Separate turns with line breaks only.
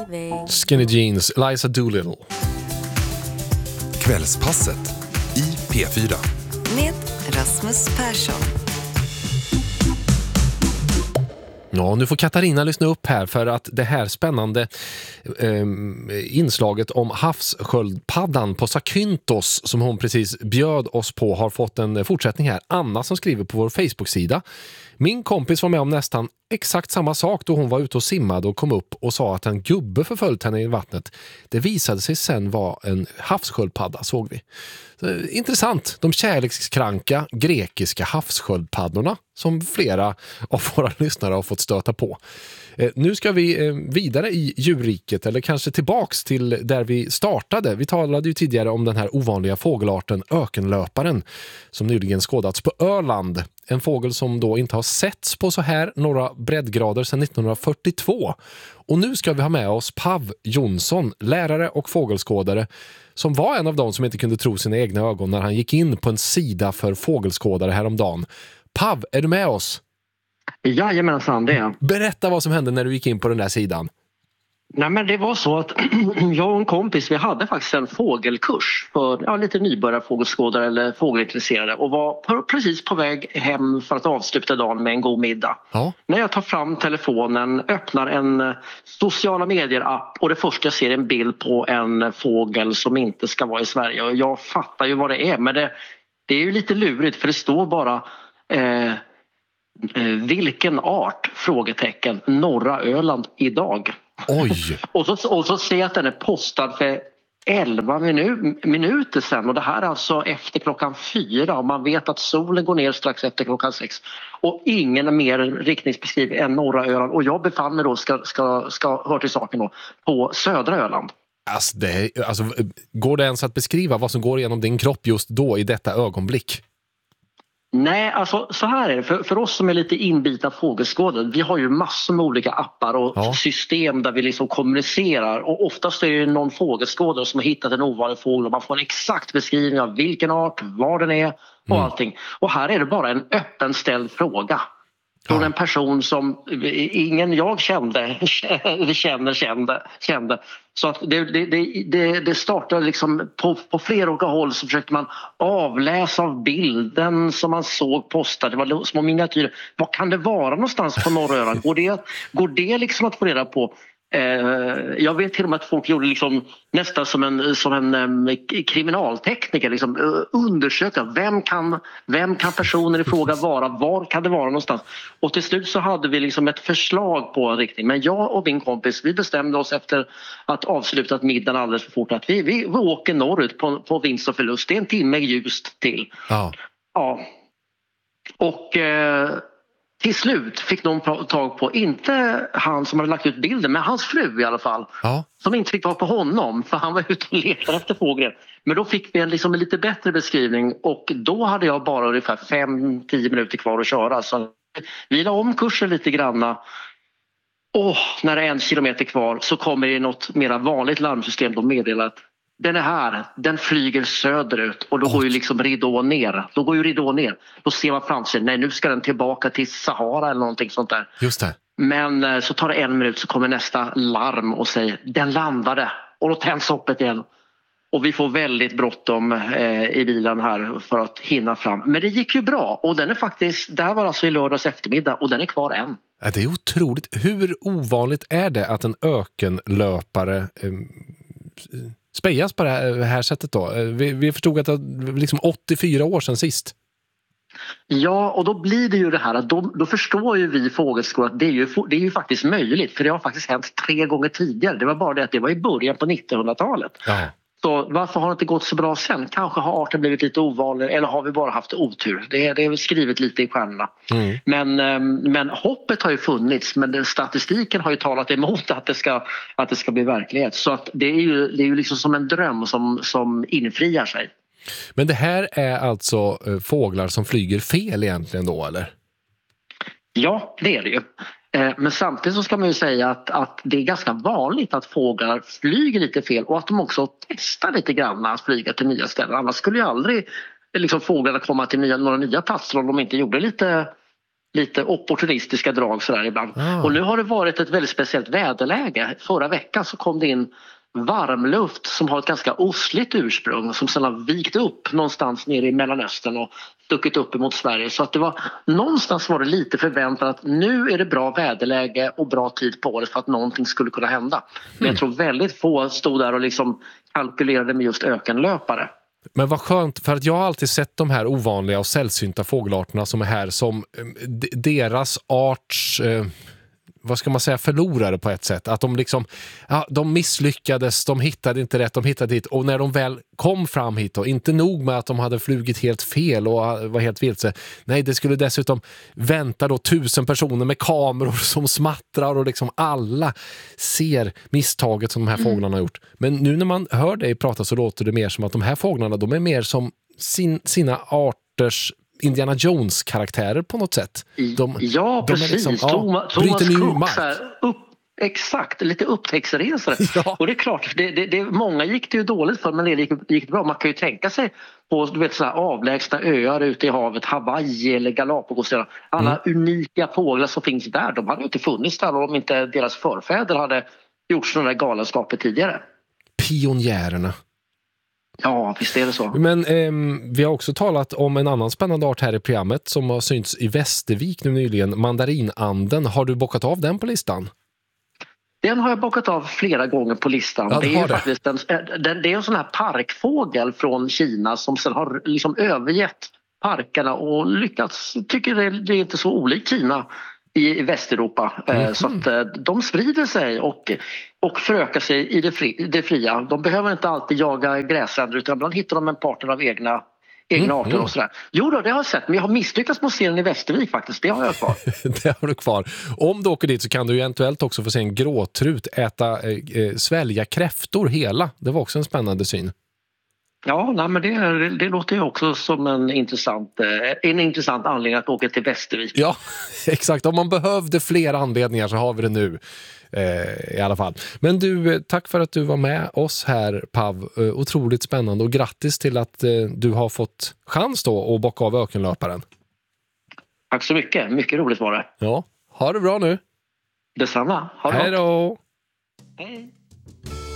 Skinny Jeans, Liza Doolittle.
Kvällspasset i P4.
Med Rasmus Persson.
Ja, nu får Katarina lyssna upp här för att det här spännande inslaget om havssköldpaddan på Zakynthos som hon precis bjöd oss på har fått en fortsättning här. Anna som skriver på vår Facebook-sida. Min kompis var med om nästan exakt samma sak då hon var ute och simmade och kom upp och sa att en gubbe förföljt henne i vattnet. Det visade sig sen vara en havssköldpadda, såg vi. Så, intressant. De kärlekskranka grekiska havssköldpaddorna som flera av våra lyssnare har fått stöta på. Nu ska vi vidare i djurriket, eller kanske tillbaks till där vi startade. Vi talade ju tidigare om den här ovanliga fågelarten ökenlöparen som nyligen skådats på Öland. En fågel som då inte har setts på så här några breddgrader sedan 1942. Och nu ska vi ha med oss Pav Jonsson, lärare och fågelskådare, som var en av dem som inte kunde tro sina egna ögon när han gick in på en sida för fågelskådare häromdagen. Pav, är du med oss?
Jajamensan, det är.
Berätta vad som hände när du gick in på den där sidan.
Nej, men det var så att jag och en kompis, vi hade faktiskt en fågelkurs för lite nybörjarfågelskådare eller fågelintresserade och var precis på väg hem för att avsluta dagen med en god middag.
Ja.
När jag tar fram telefonen, öppnar en sociala medier-app och det första jag ser en bild på en fågel som inte ska vara i Sverige. Och jag fattar ju vad det är, men det är ju lite lurigt för det står bara... vilken art? Frågetecken. Norra Öland idag.
Oj!
och så ser jag att den är postad för 11 minuter sedan. Och det här är alltså efter klockan 4. Och man vet att solen går ner strax efter klockan 6. Och ingen är mer riktningsbeskriven än Norra Öland. Och jag befann mig då, hör till saken då, på södra Öland.
Alltså, går det ens att beskriva vad som går igenom din kropp just då i detta ögonblick?
Nej, alltså så här är det. För oss som är lite inbitna fågelskådare, vi har ju massor med olika appar och system där vi liksom kommunicerar. Och oftast är det någon fågelskådare som har hittat en ovanlig fågel och man får en exakt beskrivning av vilken art, var den är och allting. Och här är det bara en öppen ställd fråga. Från en person som ingen jag kände. Så att det startade liksom på flera olika håll så försökte man avläsa av bilden som man såg postad. Det var små miniatyrer. Vad kan det vara någonstans på norra Öland? Går det liksom att få reda på? Jag vet till och med att folk gjorde liksom nästan som en kriminaltekniker liksom, undersöka vem kan personer i fråga vara, var kan det vara någonstans, och till slut så hade vi liksom ett förslag på en riktning, men jag och min kompis vi bestämde oss efter att avslutat middagen alldeles för fort att vi åker norrut på vinst och förlust. Det är en timme ljust till. Ja. Och till slut fick de tag på, inte han som hade lagt ut bilden, men hans fru i alla fall. Ja. Som inte fick tag på honom, för han var ute och letade efter fågeln. Men då fick vi en lite bättre beskrivning och då hade jag bara ungefär 5-10 minuter kvar att köra. Så vi la om kursen lite granna. Och när det är 1 kilometer kvar så kommer det något mer vanligt larmsystem då meddelar att den är här, den flyger söderut och då går ju liksom ridån ner. Då ser man framför sig, nej nu ska den tillbaka till Sahara eller någonting sånt där.
Just det.
Men så tar det 1 minut så kommer nästa larm och säger, den landade. Och då tänds hoppet igen. Och vi får väldigt bråttom i bilen här för att hinna fram. Men det gick ju bra och den är faktiskt, det här var alltså i lördags eftermiddag och den är kvar än.
Ja, det är otroligt. Hur ovanligt är det att en ökenlöpare spejas på det här sättet då? Vi förstod att det var liksom 84 år sedan sist.
Ja, och då blir det ju det här att då förstår ju vi fågelskådare att det är ju faktiskt möjligt. För det har faktiskt hänt 3 gånger tidigare. Det var bara det att det var i början på 1900-talet. Ja. Så varför har det inte gått så bra sen? Kanske har arten blivit lite ovanlig eller har vi bara haft otur? Det är skrivet lite i stjärnorna. Men hoppet har ju funnits, men statistiken har ju talat emot att det ska bli verklighet. Så att det är ju liksom som en dröm som infriar sig.
Men det här är alltså fåglar som flyger fel egentligen då, eller? Ja,
det är det ju. Men samtidigt så ska man ju säga att det är ganska vanligt att fåglar flyger lite fel och att de också testar lite grann att flyga till nya ställen. Annars skulle ju aldrig liksom fåglarna komma till några nya platser om de inte gjorde lite lite opportunistiska drag sådär ibland. Och nu har det varit ett väldigt speciellt väderläge. Förra veckan så kom det in varmluft som har ett ganska ostligt ursprung som sedan har vikt upp någonstans nere i Mellanöstern och stuckit upp emot Sverige. Så att det var någonstans var det lite förväntat att nu är det bra väderläge och bra tid på året för att någonting skulle kunna hända. Men jag tror väldigt få stod där och liksom kalkylerade med just ökenlöpare.
Men vad skönt, för att jag har alltid sett de här ovanliga och sällsynta fågelarterna som är här som deras arts... vad ska man säga, förlorare på ett sätt. Att de liksom, de misslyckades, de hittade inte rätt, de hittade hit. Och när de väl kom fram hit, och inte nog med att de hade flugit helt fel och var helt vilse. Nej, det skulle dessutom vänta då 1000 personer med kameror som smattrar och liksom alla ser misstaget som de här fåglarna har gjort. Men nu när man hör dig prata så låter det mer som att de här fåglarna, de är mer som sina arters Indiana Jones-karaktärer på något sätt.
Precis.
Liksom,
Thomas Cook, exakt, lite upptäcktsresor. Ja. Och det är klart, många gick det ju dåligt för, men det gick det bra. Man kan ju tänka sig på sådana avlägsna öar ute i havet, Hawaii eller Galapagos. Alla unika fåglar som finns där, de hade ju inte funnits där om inte deras förfäder hade gjort sådana där galenskaper tidigare.
Pionjärerna.
Ja, visst är det så.
Men vi har också talat om en annan spännande art här i programmet som har synts i Västervik nu nyligen, mandarinanden. Har du bockat av den på listan?
Den har jag bockat av flera gånger på listan.
Ja,
det är ju faktiskt det är en sån här parkfågel från Kina som sen har liksom övergett parkerna och lyckats, tycker det är inte så olikt Kina i Västeuropa. Så att de sprider sig och förökar sig i det fria. De behöver inte alltid jaga gräsränder utan ibland hittar de en partner av egna arter och sådär. Jo då, det har jag sett. Men jag har misslyckats med att se den i Västervik faktiskt. Det har jag kvar.
Det har du kvar. Om du åker dit så kan du ju eventuellt också få se en gråtrut svälja kräftor hela. Det var också en spännande syn.
Ja, nej, men det låter ju också som en intressant anledning att åka till Västervik.
Ja, exakt. Om man behövde fler anledningar så har vi det nu. I alla fall. Men du, tack för att du var med oss här, Pav. Otroligt spännande och grattis till att du har fått chans då att bocka av ökenlöparen.
Tack så mycket. Mycket roligt var det.
Ja, ha det bra nu.
Detsamma. Ha det.
Hej då.
Hej.